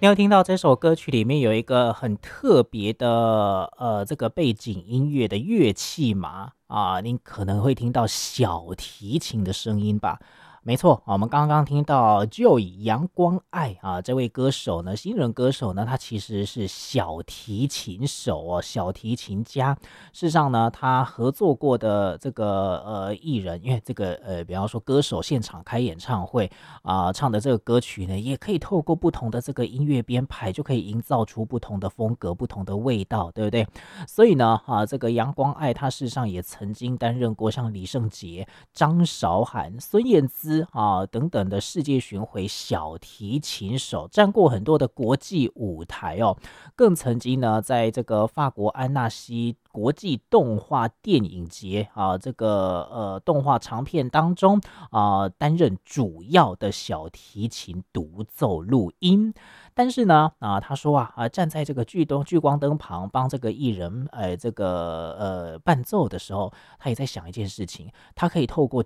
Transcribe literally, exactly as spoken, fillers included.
你有听到这首歌曲里面有一个很特别的呃这个背景音乐的乐器吗？啊，你可能会听到小提琴的声音吧。没错，我们刚刚听到 Joy 阳光爱啊，这位歌手呢，新人歌手呢，他其实是小提琴手哦，小提琴家。事实上呢，他合作过的这个呃艺人，因为这个呃，比方说歌手现场开演唱会啊、唱的这个歌曲呢，也可以透过不同的这个音乐编排，就可以营造出不同的风格、不同的味道，对不对？所以呢，啊，这个阳光爱他事实上也曾经担任过像李圣杰、张韶涵、孙燕姿啊等等的世界巡回小提琴手，站过很多的国际舞台哦。更曾经呢，在这个法国安纳西国际动画电影节啊，这个呃动画长片当中啊，担任主要的小提琴独奏录音。但是呢，啊，他说啊，啊，站在这个聚灯聚光灯旁帮这个艺人，呃，这个呃伴奏的时候，他也在想一件事情，他可以透过